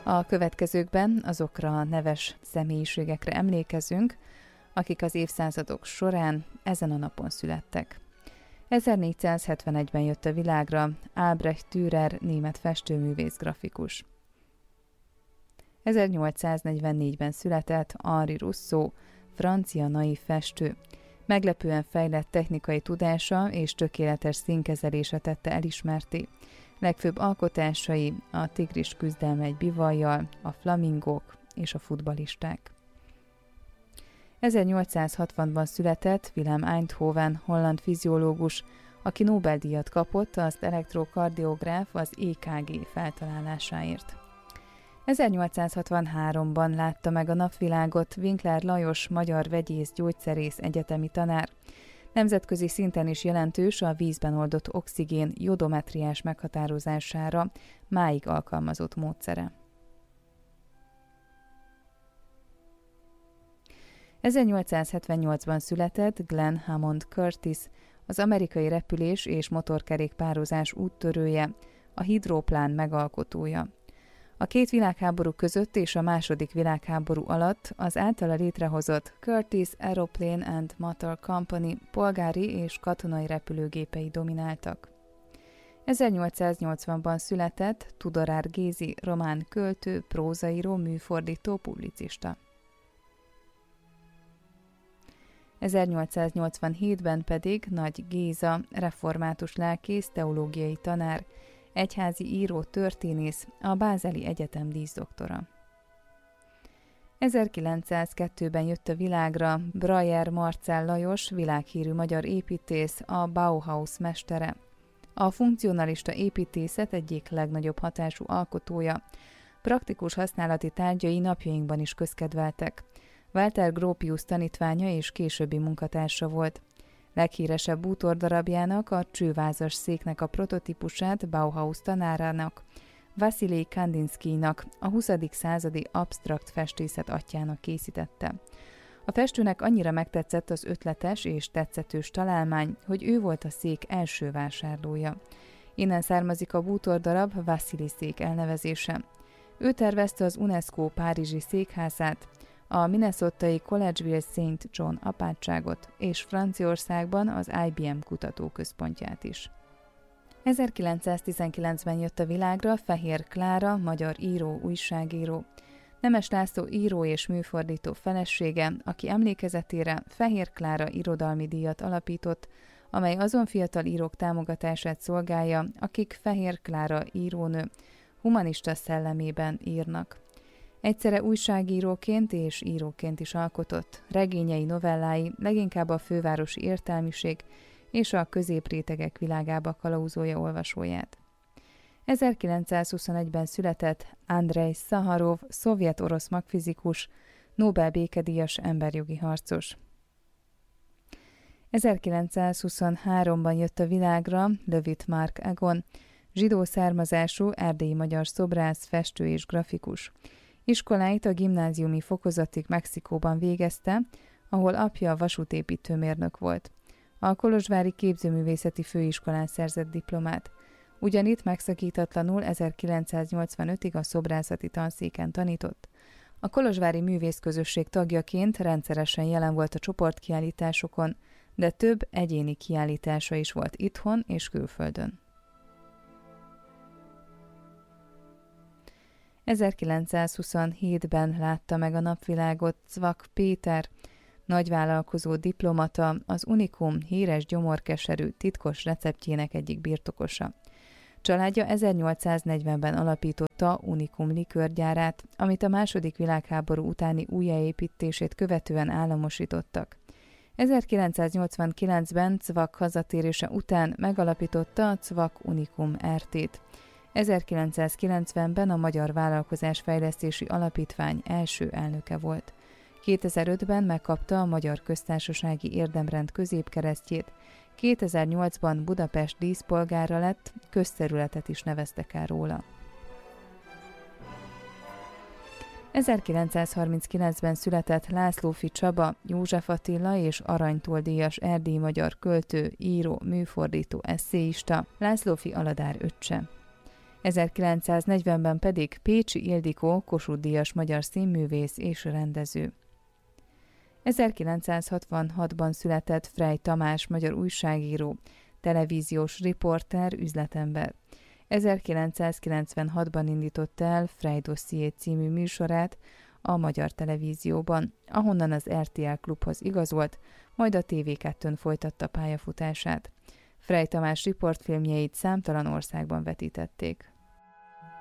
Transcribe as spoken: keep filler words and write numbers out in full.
A következőkben azokra a neves személyiségekre emlékezünk, akik az évszázadok során ezen a napon születtek. ezernégyszázhetvenegyben jött a világra Albrecht Dürer, német festőművész grafikus. ezernyolcszáznegyvennégyben született Henri Rousseau, francia naív festő. Meglepően fejlett technikai tudása és tökéletes színkezelése tette elismertté. Legfőbb alkotásai a Tigris küzdelme egy bivajjal, a flamingók és a futballisták. ezernyolcszázhatvanban született Wilhelm Einthoven, holland fiziológus, aki Nobel-díjat kapott az elektrokardiográf az é ká gé feltalálásáért. ezernyolcszázhatvanháromban látta meg a napvilágot Winkler Lajos, magyar vegyész, gyógyszerész, egyetemi tanár. Nemzetközi szinten is jelentős a vízben oldott oxigén jodometriás meghatározására máig alkalmazott módszere. ezernyolcszázhetvennyolcban született Glenn Hammond Curtis, az amerikai repülés és motorkerékpározás úttörője, a hidroplán megalkotója. A két világháború között és a második világháború alatt az általa létrehozott Curtiss Aeroplane and Motor Company polgári és katonai repülőgépei domináltak. ezernyolcszáznyolcvanban született Tudorár Gézi, román költő, prózaíró, műfordító, publicista. ezernyolcszáznyolcvanhétben pedig Nagy Géza, református lelkész, teológiai tanár, egyházi író, történész, a Bázeli Egyetem díszdoktora. ezerkilencszázkettőben jött a világra Breyer Marcell Lajos, világhírű magyar építész, a Bauhaus mestere. A funkcionalista építészet egyik legnagyobb hatású alkotója. Praktikus használati tárgyai napjainkban is közkedveltek. Walter Gropius tanítványa és későbbi munkatársa volt. Leghíresebb bútordarabjának, a csővázas széknek a prototípusát Bauhaus tanárának, Vasilij Kandinszkijnak, a huszadik századi absztrakt festészet atyjának készítette. A festőnek annyira megtetszett az ötletes és tetszetős találmány, hogy ő volt a szék első vásárlója. Innen származik a bútordarab Vasilij szék elnevezése. Ő tervezte az UNESCO párizsi székházát, a minnesotai Collegeville Saint John apátságot és Franciaországban az i bé em kutatóközpontját is. ezerkilencszáztizenkilencben jött a világra Fehér Klára, magyar író, újságíró. Nemes László író és műfordító felesége, aki emlékezetére Fehér Klára irodalmi díjat alapított, amely azon fiatal írók támogatását szolgálja, akik Fehér Klára írónő humanista szellemében írnak. Egyszerre újságíróként és íróként is alkotott. Regényei, novellái leginkább a fővárosi értelmiség és a középrétegek világába kalauzolja olvasóját. ezerkilencszázhuszonegyben született Andrej Szaharov, szovjet-orosz magfizikus, Nobel békedíjas emberjogi harcos. ezerkilencszázhuszonháromban jött a világra Löwit Mark Egon, zsidó származású erdélyi magyar szobrász, festő és grafikus. Iskoláit a gimnáziumi fokozatig Mexikóban végezte, ahol apja vasútépítőmérnök volt. A kolozsvári képzőművészeti főiskolán szerzett diplomát. Ugyanitt megszakítatlanul ezerkilencszáznyolcvanötig a szobrászati tanszéken tanított. A kolozsvári művészközösség tagjaként rendszeresen jelen volt a csoportkiállításokon, de több egyéni kiállítása is volt itthon és külföldön. ezerkilencszázhuszonhétben látta meg a napvilágot Cvak Péter, nagyvállalkozó diplomata, az Unikum híres gyomorkeserű titkos receptjének egyik birtokosa. Családja ezernyolcszáznegyvenben alapította Unikum likőrgyárát, amit a második világháború utáni újjáépítését követően államosítottak. ezerkilencszáznyolcvankilencben Cvak hazatérése után megalapította a Cvak Unikum er té-t. ezerkilencszázkilencvenben a Magyar Vállalkozásfejlesztési Alapítvány első elnöke volt. kétezer-ötben megkapta a Magyar Köztársasági Érdemrend középkeresztjét, kétezer-nyolcban Budapest díszpolgára lett, közterületet is neveztek el róla. ezerkilencszázharminckilencben született Lászlóffy Csaba, József Attila és aranytól-díjas erdélyi magyar költő, író, műfordító, esszéista, Lászlóffy Aladár öccse. ezerkilencszáznegyvenben pedig Pécsi Ildikó Kossuth-díjas magyar színművész és rendező. ezerkilencszázhatvanhatban született Frey Tamás magyar újságíró, televíziós riporter, üzletember. ezerkilencszázkilencvenhatban indította el Frey Dosszié című műsorát a Magyar Televízióban, ahonnan az er té el Klubhoz igazolt, majd a té vé kettőn folytatta pályafutását. Frey Tamás riportfilmjeit számtalan országban vetítették.